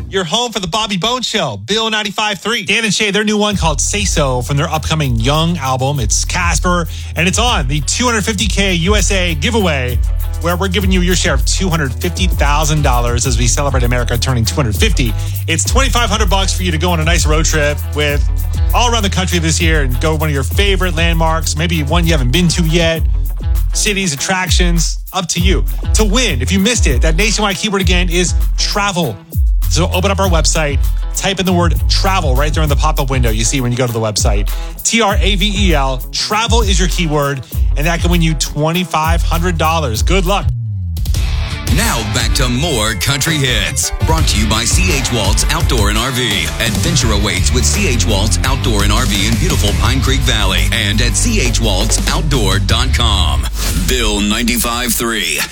your home for the Bobby Bones Show. Bill 95.3. Dan and Shay, their new one called Say So from their upcoming Young album. It's Casper, and it's on the $250K USA giveaway, where we're giving you your share of $250,000 as we celebrate America turning 250. It's $2,500 for you to go on a nice road trip with all around the country this year and go to one of your favorite landmarks, maybe one you haven't been to yet, cities, attractions, up to you. To win, if you missed it, that nationwide keyword again is travel. So open up our website, type in the word travel right there in the pop-up window you see when you go to the website. TRAVEL, travel is your keyword, and that can win you $2,500. Good luck. Now back to more country hits. Brought to you by C.H. Waltz Outdoor and RV. Adventure awaits with C.H. Waltz Outdoor and RV in beautiful Pine Creek Valley and at chwaltzoutdoor.com. Bill 95.3.